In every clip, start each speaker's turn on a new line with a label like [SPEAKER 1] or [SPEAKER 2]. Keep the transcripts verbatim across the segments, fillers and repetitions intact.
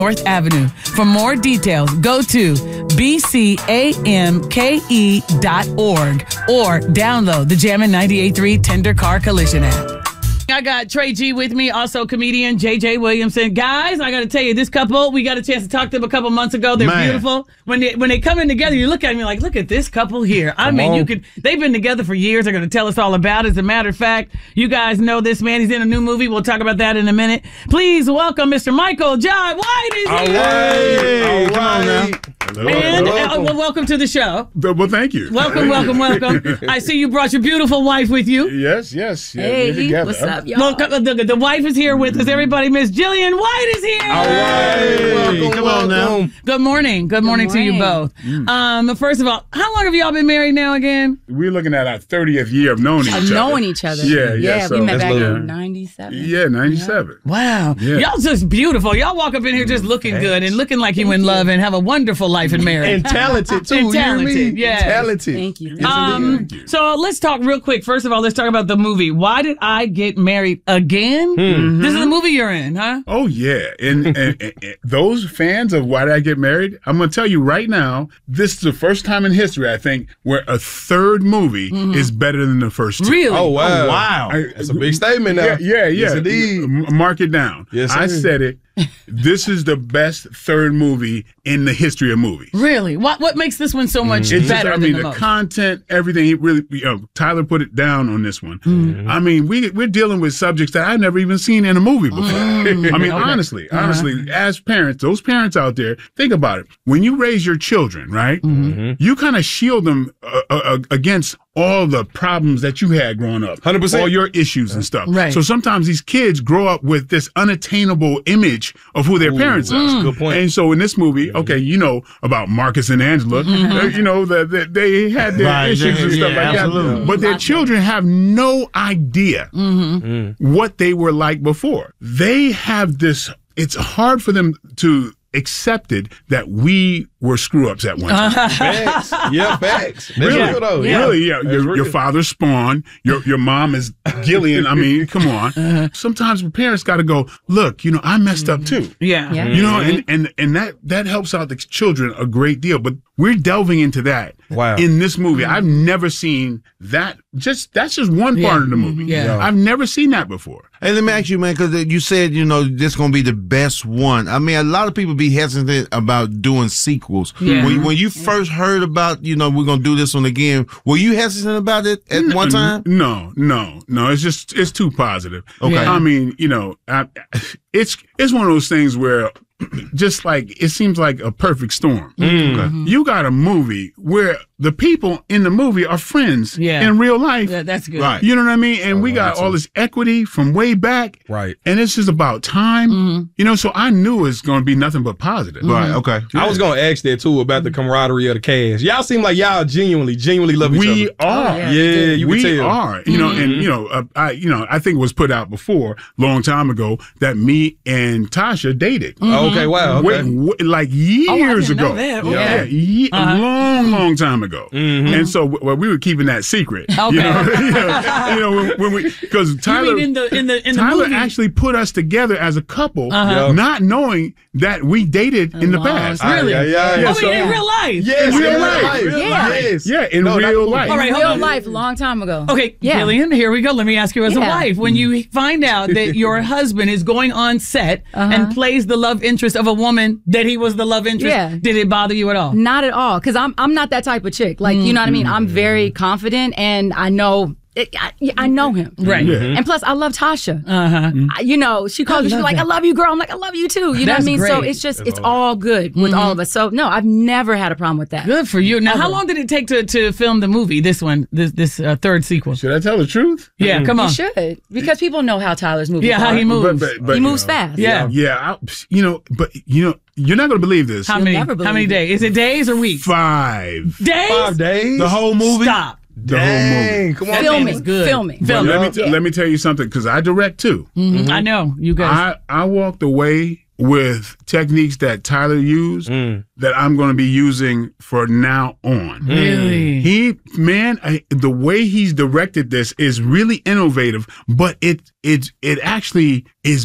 [SPEAKER 1] North Avenue. For more details, go to b c a m k e dot org or download the Jammin' ninety-eight point three Tender Car Collision app. I got Trey G with me, also comedian J J Williamson. Guys, I got to tell you, this couple, we got a chance to talk to them a couple months ago. They're Man. beautiful. When they when they come in together, you look at me like, look at this couple here. I come mean, on. you could. They've been together for years. They're going to tell us all about it. As a matter of fact, you guys know this man. He's in a new movie. We'll talk about that in a minute. Please welcome Mister Michael Jai White. Is
[SPEAKER 2] all
[SPEAKER 1] here.
[SPEAKER 2] Right. All right. Come on now.
[SPEAKER 1] Hello. And uh, well, welcome to the show.
[SPEAKER 2] Well, thank you.
[SPEAKER 1] Welcome, welcome, welcome. I see you brought your beautiful wife with you.
[SPEAKER 2] Yes, yes. Yeah,
[SPEAKER 3] hey, what's up, y'all?
[SPEAKER 1] Well, the, the wife is here with us. Everybody, Miss Jillian White is here.
[SPEAKER 2] All right.
[SPEAKER 3] Welcome,
[SPEAKER 2] Come
[SPEAKER 3] welcome.
[SPEAKER 2] on now.
[SPEAKER 1] Good morning. Good morning, Good morning to you both. Mm. Um, first of all, how long have y'all been married now again?
[SPEAKER 2] We're looking at our thirtieth year of knowing each
[SPEAKER 3] of
[SPEAKER 2] other.
[SPEAKER 3] knowing each other.
[SPEAKER 2] Yeah, yeah.
[SPEAKER 3] Yeah,
[SPEAKER 2] so
[SPEAKER 3] we met back
[SPEAKER 2] little,
[SPEAKER 3] in ninety-seven.
[SPEAKER 2] Yeah, ninety-seven.
[SPEAKER 1] Yeah. Wow.
[SPEAKER 2] Yeah.
[SPEAKER 1] Y'all just beautiful. Y'all walk up in here just looking Thanks. good and looking like you in love and have a wonderful life in marriage.
[SPEAKER 4] And talented, too.
[SPEAKER 1] And talented,
[SPEAKER 4] you know
[SPEAKER 1] yeah.
[SPEAKER 4] Talented.
[SPEAKER 3] Thank you.
[SPEAKER 2] Yes,
[SPEAKER 1] um,
[SPEAKER 2] Thank you.
[SPEAKER 1] So let's talk real quick. First of all, let's talk about the movie. Why Did I Get Married Again?
[SPEAKER 4] Mm-hmm.
[SPEAKER 1] This is the movie you're in, huh?
[SPEAKER 2] Oh, yeah. And, and, and, and those fans of Why Did I Get Married, I'm going to tell you right now, this is the first time in history, I think, where a third movie mm-hmm. is better than the first two.
[SPEAKER 1] Really?
[SPEAKER 4] Oh, wow.
[SPEAKER 2] Oh, wow.
[SPEAKER 4] That's a big statement now.
[SPEAKER 2] Yeah, yeah. yeah.
[SPEAKER 4] Yes, indeed.
[SPEAKER 2] Mark it down.
[SPEAKER 4] Yes,
[SPEAKER 2] I
[SPEAKER 4] sir.
[SPEAKER 2] said it. This is the best third movie in the history of movies.
[SPEAKER 1] Really? What what makes this one so much
[SPEAKER 2] It's
[SPEAKER 1] better
[SPEAKER 2] just, I
[SPEAKER 1] than
[SPEAKER 2] mean,
[SPEAKER 1] the,
[SPEAKER 2] the
[SPEAKER 1] most?
[SPEAKER 2] content, everything. He really, you know, Tyler put it down on this one. Mm-hmm. I mean, we we're dealing with subjects that I've never even seen in a movie before. Mm-hmm. I mean, okay. honestly, uh-huh. honestly, as parents, those parents out there, think about it. When you raise your children, right, mm-hmm. you kind of shield them uh, uh, against all the problems that you had growing up, one hundred percent all your issues and stuff.
[SPEAKER 1] Right.
[SPEAKER 2] So sometimes these kids grow up with this unattainable image of who their
[SPEAKER 4] Ooh,
[SPEAKER 2] parents are.
[SPEAKER 4] That's a good point.
[SPEAKER 2] And so in this movie, okay, you know about Marcus and Angela.
[SPEAKER 1] Mm-hmm.
[SPEAKER 2] Uh, you know that the, they had their
[SPEAKER 4] right,
[SPEAKER 2] issues
[SPEAKER 4] yeah,
[SPEAKER 2] and stuff
[SPEAKER 4] yeah,
[SPEAKER 2] like
[SPEAKER 4] absolutely.
[SPEAKER 2] that. But their children have no idea
[SPEAKER 1] Mm-hmm.
[SPEAKER 2] what they were like before. They have this. It's hard for them to accept it that we were screw-ups at one time.
[SPEAKER 4] Facts. Yeah, facts. That's
[SPEAKER 2] Really?
[SPEAKER 4] real, though.
[SPEAKER 1] Yeah.
[SPEAKER 2] Really, yeah.
[SPEAKER 4] That's
[SPEAKER 2] Your,
[SPEAKER 4] real.
[SPEAKER 2] your father's Spawn. Your your mom is Gillian. I mean, come on.
[SPEAKER 1] Uh-huh.
[SPEAKER 2] Sometimes parents got to go, look, you know, I messed up too.
[SPEAKER 1] Yeah.
[SPEAKER 3] Yeah.
[SPEAKER 2] You know, and, and and that that helps out the children a great deal. But we're delving into that
[SPEAKER 4] Wow.
[SPEAKER 2] in this movie. I've never seen that. Just that's just one
[SPEAKER 1] Yeah.
[SPEAKER 2] part of the movie.
[SPEAKER 1] Yeah.
[SPEAKER 2] I've never seen that before.
[SPEAKER 5] Hey, let me ask you, man, because you said, you know, this going to be the best one. I mean, a lot of people be hesitant about doing sequels.
[SPEAKER 1] Yeah.
[SPEAKER 5] When, when you first heard about, you know, we're going to do this one again, were you hesitant about it at one time?
[SPEAKER 2] No, no, no. It's just it's too positive.
[SPEAKER 5] Okay.
[SPEAKER 1] Yeah.
[SPEAKER 2] I mean, you know, I, it's it's one of those things where just like it seems like a perfect storm.
[SPEAKER 4] Mm.
[SPEAKER 2] Okay. You got a movie where the people in the movie are friends
[SPEAKER 1] Yeah.
[SPEAKER 2] in real life.
[SPEAKER 1] Yeah, that's good.
[SPEAKER 5] Right.
[SPEAKER 2] You know what I mean? And we got all this equity from way back.
[SPEAKER 4] Right.
[SPEAKER 2] And it's just about time.
[SPEAKER 1] Mm-hmm.
[SPEAKER 2] You know, so I knew it's going to be nothing but positive.
[SPEAKER 5] Right, okay.
[SPEAKER 4] I was going to ask that, too, about the camaraderie of the cast. Y'all seem like y'all genuinely, genuinely love each
[SPEAKER 2] We
[SPEAKER 4] other.
[SPEAKER 2] are.
[SPEAKER 1] Oh, yeah.
[SPEAKER 4] Yeah, you
[SPEAKER 2] we
[SPEAKER 4] can tell.
[SPEAKER 2] are, you know, and you know, uh, I, you know, I think it was put out before, long time ago, that me and Tasha dated.
[SPEAKER 4] Oh, okay, wow. Okay.
[SPEAKER 2] Wait, wait, like years
[SPEAKER 1] didn't know
[SPEAKER 2] ago.
[SPEAKER 1] that.
[SPEAKER 2] Yeah,
[SPEAKER 1] Okay.
[SPEAKER 2] ye-
[SPEAKER 1] Uh-huh.
[SPEAKER 2] a long, long time ago.
[SPEAKER 4] Mhm.
[SPEAKER 2] And so, well, we were keeping that secret.
[SPEAKER 1] Okay.
[SPEAKER 2] You know, you know, when, when we because
[SPEAKER 1] You
[SPEAKER 2] Tyler.
[SPEAKER 1] mean in the in the in the
[SPEAKER 2] Tyler
[SPEAKER 1] movie?
[SPEAKER 2] actually put us together as a couple,
[SPEAKER 1] Uh-huh.
[SPEAKER 4] Yeah.
[SPEAKER 2] not knowing that we dated in the
[SPEAKER 1] Long-
[SPEAKER 2] past.
[SPEAKER 1] Really?
[SPEAKER 4] Ah, yeah, yeah.
[SPEAKER 1] Oh,
[SPEAKER 2] so-
[SPEAKER 1] yeah, in real life.
[SPEAKER 4] Yes,
[SPEAKER 2] In real
[SPEAKER 4] in
[SPEAKER 2] life.
[SPEAKER 4] real
[SPEAKER 3] Yeah.
[SPEAKER 4] Yes.
[SPEAKER 2] Yeah, in
[SPEAKER 4] No, not the
[SPEAKER 2] real
[SPEAKER 4] movie.
[SPEAKER 2] life.
[SPEAKER 1] All right, hold
[SPEAKER 3] Real
[SPEAKER 1] on.
[SPEAKER 3] life, long time ago.
[SPEAKER 1] Okay,
[SPEAKER 3] Yeah.
[SPEAKER 1] Gillian, here we go. Let me ask you as a
[SPEAKER 3] Yeah.
[SPEAKER 1] wife, when you find out that your husband is going on set
[SPEAKER 3] Uh-huh.
[SPEAKER 1] and plays the love interest of a woman that he was the love interest,
[SPEAKER 3] Yeah.
[SPEAKER 1] did it bother you at all?
[SPEAKER 3] Not at all, because I'm I'm not that type of chick. Like, you know what I mean? I'm very confident, and I know it, I, I know him.
[SPEAKER 1] Right.
[SPEAKER 2] Yeah.
[SPEAKER 3] And plus, I love Tasha.
[SPEAKER 1] Uh-huh.
[SPEAKER 3] I- you know, she calls me. She's
[SPEAKER 1] love
[SPEAKER 3] like,
[SPEAKER 1] that.
[SPEAKER 3] "I love you, girl." I'm like, "I love you too." You know what
[SPEAKER 1] That's
[SPEAKER 3] I mean? So
[SPEAKER 1] great.
[SPEAKER 3] it's just, it's all good with all of us. So no, I've never had a problem with that.
[SPEAKER 1] Good for you. Now, how long did it take to, to film the movie, this one, this this uh, third sequel?
[SPEAKER 2] Should I tell the truth?
[SPEAKER 1] Yeah, come
[SPEAKER 3] You
[SPEAKER 1] on.
[SPEAKER 3] should, because people know how Tyler's moving.
[SPEAKER 1] Yeah, how he moves.
[SPEAKER 2] But- but- but,
[SPEAKER 3] He
[SPEAKER 2] you
[SPEAKER 3] moves
[SPEAKER 2] know,
[SPEAKER 3] fast.
[SPEAKER 1] Yeah.
[SPEAKER 2] Yeah, I, you know, but you know, you're not going to believe this.
[SPEAKER 1] How
[SPEAKER 3] You'll
[SPEAKER 1] many,
[SPEAKER 3] never
[SPEAKER 1] how many
[SPEAKER 3] believe it.
[SPEAKER 1] days? Is it days or weeks?
[SPEAKER 2] Five.
[SPEAKER 1] Days?
[SPEAKER 4] Five days?
[SPEAKER 5] The whole movie?
[SPEAKER 1] Stop.
[SPEAKER 2] The whole movie.
[SPEAKER 4] Dang, come on.
[SPEAKER 1] That
[SPEAKER 3] Filming,
[SPEAKER 1] man is good.
[SPEAKER 3] filming.
[SPEAKER 2] But
[SPEAKER 1] Filming.
[SPEAKER 2] let me t- let me tell you something, because I direct too.
[SPEAKER 1] Mhm. I know. You guys.
[SPEAKER 2] I I walked away with techniques that Tyler used
[SPEAKER 4] Mm.
[SPEAKER 2] that I'm going to be using for now on.
[SPEAKER 1] really?
[SPEAKER 2] He, man, I, the way he's directed this is really innovative, but it it it actually is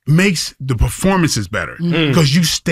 [SPEAKER 2] makes the performances better because you stay